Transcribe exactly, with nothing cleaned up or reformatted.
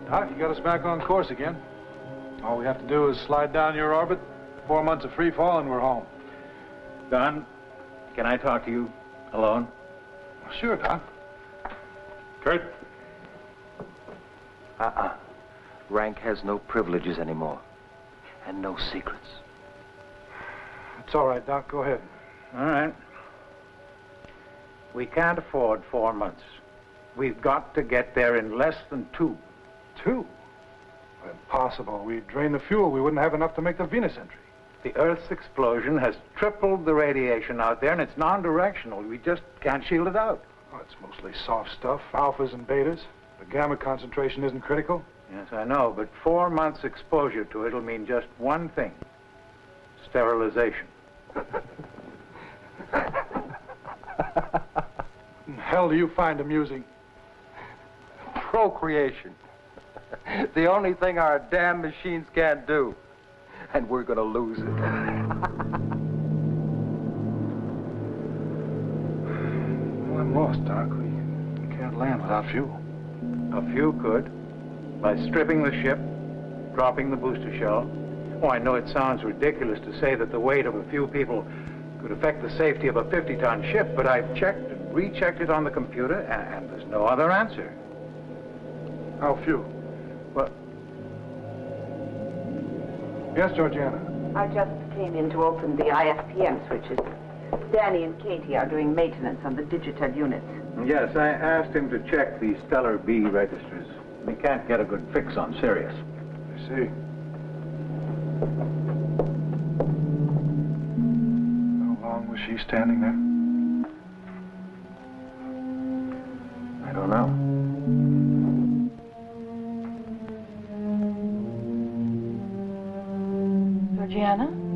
Doc, you got us back on course again. All we have to do is slide down your orbit, four months of free fall, and we're home. Don, can I talk to you alone? Sure, Doc. Kurt? Uh-uh. Rank has no privileges anymore. And no secrets. It's all right, Doc. Go ahead. All right. We can't afford four months. We've got to get there in less than two. Two? Impossible. We'd drain the fuel. We wouldn't have enough to make the Venus entry. The Earth's explosion has tripled the radiation out there, and it's non-directional. We just can't shield it out. Oh, it's mostly soft stuff, alphas and betas. The gamma concentration isn't critical. Yes, I know, but four months exposure to it'll mean just one thing. Sterilization. What the hell do you find amusing? Procreation. The only thing our damn machines can't do. And we're gonna lose it. Well, I'm lost, Doc. We can't land without fuel. A few could. By stripping the ship, dropping the booster shell. Oh, I know it sounds ridiculous to say that the weight of a few people could affect the safety of a fifty-ton ship, but I've checked and rechecked it on the computer, and, and there's no other answer. How few? Well, Yes, Georgiana. I just came in to open the I S P M switches. Danny and Katie are doing maintenance on the digital units. yes, I asked him to check the Stellar B registers. We can't get a good fix on Sirius. I see. How long was she standing there? I don't know. Georgiana?